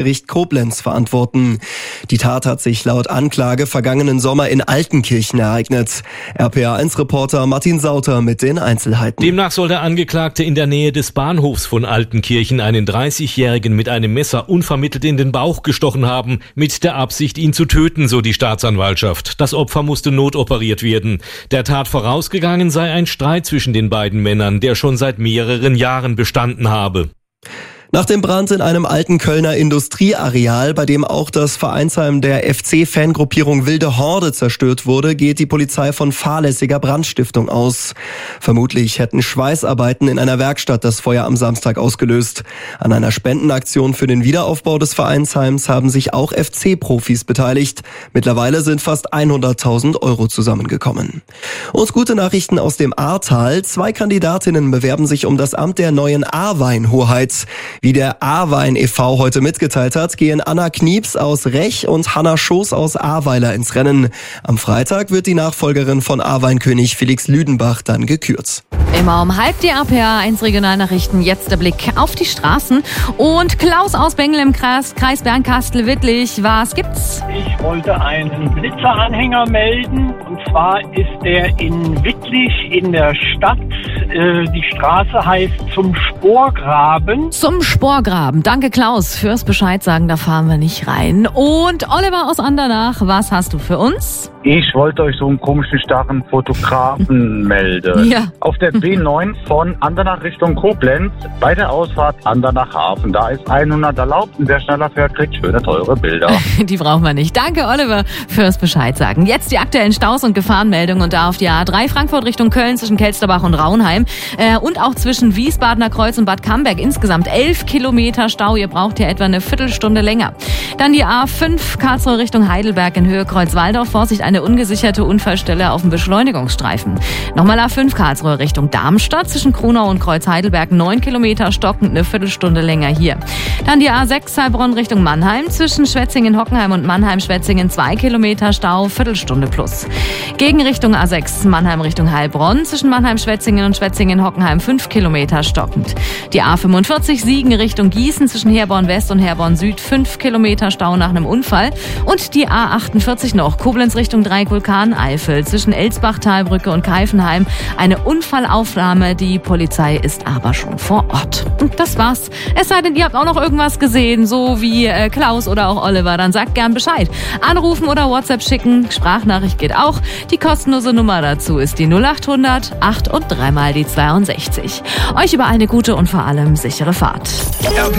Gericht Koblenz verantworten. Die Tat hat sich laut Anklage vergangenen Sommer in Altenkirchen ereignet. RPA1-Reporter Martin Sauter mit den Einzelheiten. Demnach soll der Angeklagte in der Nähe des Bahnhofs von Altenkirchen einen 30-Jährigen mit einem Messer unvermittelt in den Bauch gestochen haben, mit der Absicht, ihn zu töten, so die Staatsanwaltschaft. Das Opfer musste notoperiert werden. Der Tat vorausgegangen sei ein Streit zwischen den beiden Männern, der schon seit mehreren Jahren bestanden habe. Nach dem Brand in einem alten Kölner Industrieareal, bei dem auch das Vereinsheim der FC-Fangruppierung Wilde Horde zerstört wurde, geht die Polizei von fahrlässiger Brandstiftung aus. Vermutlich hätten Schweißarbeiten in einer Werkstatt das Feuer am Samstag ausgelöst. An einer Spendenaktion für den Wiederaufbau des Vereinsheims haben sich auch FC-Profis beteiligt. Mittlerweile sind fast 100.000 € zusammengekommen. Und gute Nachrichten aus dem Ahrtal. 2 Kandidatinnen bewerben sich um das Amt der neuen Ahrweinhoheit. Wie der Ahrwein e.V. heute mitgeteilt hat, gehen Anna Knieps aus Rech und Hanna Schoß aus Ahrweiler ins Rennen. Am Freitag wird die Nachfolgerin von Ahrweinkönig Felix Lüdenbach dann gekürt. Immer um halb die RPA1 Regionalnachrichten. Jetzt der Blick auf die Straßen. Und Klaus aus Bengel im Kreis Bernkastel-Wittlich. Was gibt's? Ich wollte einen Blitzeranhänger melden. Und zwar ist der in Wittlich in der Stadt. Die Straße heißt Zum Sporgraben. Zum Sporgraben. Danke, Klaus, fürs Bescheid sagen. Da fahren wir nicht rein. Und Oliver aus Andernach, was hast du für uns? Ich wollte euch so einen komischen, starren Fotografen melden. Ja. Auf der B9 von Andernach Richtung Koblenz, bei der Ausfahrt Andernach Hafen. Da ist 100 erlaubt und wer schneller fährt, kriegt schöne, teure Bilder. Die brauchen wir nicht. Danke, Oliver, fürs Bescheid sagen. Jetzt die aktuellen Staus und Gefahrenmeldungen und da auf die A3 Frankfurt Richtung Köln zwischen Kelsterbach und Raunheim und auch zwischen Wiesbadener Kreuz und Bad Camberg. Insgesamt 11 Kilometer Stau. Ihr braucht hier etwa eine Viertelstunde länger. Dann die A5 Karlsruhe Richtung Heidelberg in Höhe Kreuzwaldorf. Vorsicht, eine ungesicherte Unfallstelle auf dem Beschleunigungsstreifen. Nochmal A5 Karlsruhe Richtung Darmstadt zwischen Kronau und Kreuz Heidelberg. 9 Kilometer stockend, eine Viertelstunde länger hier. Dann die A6 Heilbronn Richtung Mannheim zwischen Schwetzingen-Hockenheim und Mannheim-Schwetzingen. 2 Kilometer Stau, Viertelstunde plus. Gegenrichtung A6 Mannheim Richtung Heilbronn zwischen Mannheim-Schwetzingen und Schwetzingen-Hockenheim. 5 Kilometer stockend. Die A45 Siegen Richtung Gießen zwischen Herborn West und Herborn Süd. 5 Kilometer Stau nach einem Unfall. Und die A48 noch Koblenz Richtung Dreieck-Vulkaneifel zwischen Elsbach-Talbrücke und Keifenheim. Eine Unfallaufnahme. Die Polizei ist aber schon vor Ort. Und das war's. Es sei denn, ihr habt auch noch irgendwas gesehen, so wie Klaus oder auch Oliver. Dann sagt gern Bescheid. Anrufen oder WhatsApp schicken. Sprachnachricht geht auch. Die kostenlose Nummer dazu ist die 0800 8 und 3 mal die 62. Euch über eine gute und vor allem sichere Fahrt.